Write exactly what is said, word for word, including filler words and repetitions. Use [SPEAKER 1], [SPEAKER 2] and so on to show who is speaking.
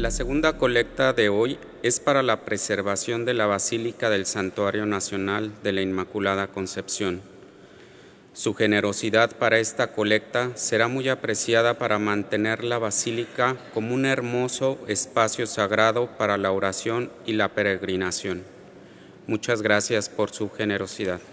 [SPEAKER 1] La segunda colecta de hoy es para la preservación de la Basílica del Santuario Nacional de la Inmaculada Concepción. Su generosidad para esta colecta será muy apreciada para mantener la basílica como un hermoso espacio sagrado para la oración y la peregrinación. Muchas gracias por su generosidad.